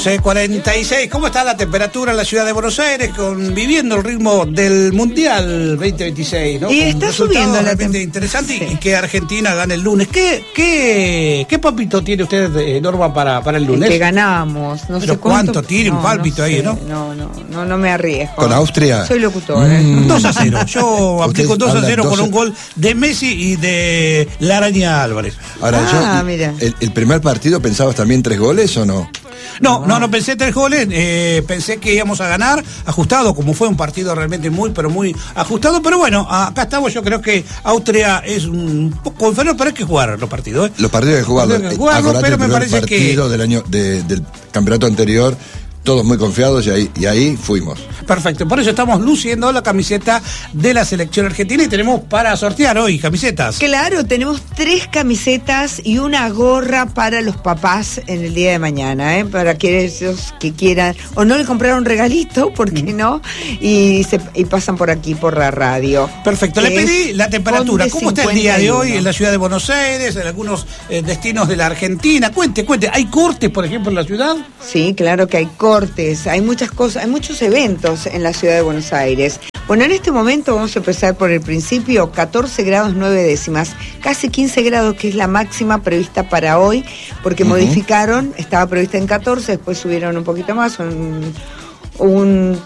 46. ¿Cómo está la temperatura en la ciudad de Buenos Aires? Viviendo el ritmo del Mundial 2026, ¿no? Y está subiendo la temperatura interesante, sí. Y que Argentina gane el lunes. ¿Qué palpito tiene usted, Norma, para el lunes? Que ganamos. No Pero sé ¿cuánto tiene un pálpito ahí, no? No me arriesgo. ¿Con Austria? Soy locutor. 2-0. Yo aplico 2-0 con 12. un gol de Messi y de la Araña Álvarez. Ahora, mira. ¿El primer partido pensabas también 3 goles o no? No pensé 3 goles, pensé que íbamos a ganar, ajustado, como fue un partido realmente muy ajustado, pero bueno, acá estamos. Yo creo que Austria es un poco inferior, pero hay que jugar los partidos, ¿eh? Los partidos hay que jugarlos. Pero el me parece partido del año del campeonato anterior, todos muy confiados y ahí fuimos. Perfecto, por eso estamos luciendo la camiseta de la selección argentina y tenemos para sortear hoy camisetas. Claro, tenemos 3 camisetas y una gorra para los papás en el día de mañana, para aquellos que quieran o no le compraron regalito, ¿por qué no? Y pasan por aquí por la radio. Perfecto, le pedí la temperatura. ¿Cómo está el día de hoy en la ciudad de Buenos Aires, en algunos destinos de la Argentina? Cuente, ¿hay cortes, por ejemplo, en la ciudad? Sí, claro que hay cortes, hay muchas cosas, hay muchos eventos en la ciudad de Buenos Aires. Bueno, en este momento vamos a empezar por el principio. 14 grados 9 décimas, casi 15 grados, que es la máxima prevista para hoy, porque modificaron, estaba prevista en 14, después subieron un poquito más, un